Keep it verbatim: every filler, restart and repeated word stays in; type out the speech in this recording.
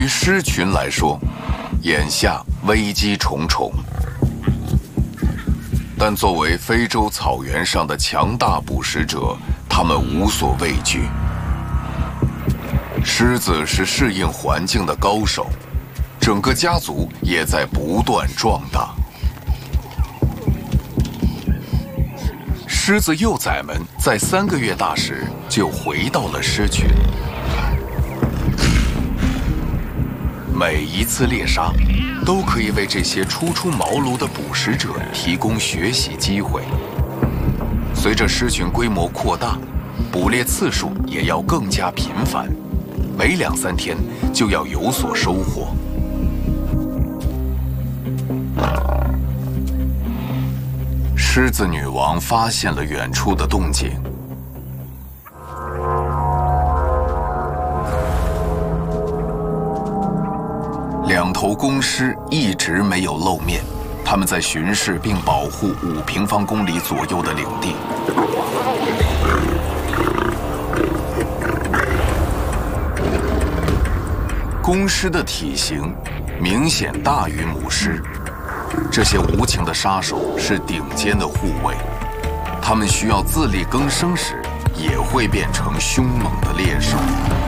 对于狮群来说，眼下危机重重。但作为非洲草原上的强大捕食者，他们无所畏惧。狮子是适应环境的高手，整个家族也在不断壮大。狮子幼崽们在三个月大时就回到了狮群。每一次猎杀，都可以为这些初出茅庐的捕食者提供学习机会。随着狮群规模扩大，捕猎次数也要更加频繁，每两三天就要有所收获。狮子女王发现了远处的动静。两头公狮一直没有露面，它们在巡视并保护五平方公里左右的领地。公狮的体型明显大于母狮，这些无情的杀手是顶尖的护卫，它们需要自力更生时，也会变成凶猛的猎手。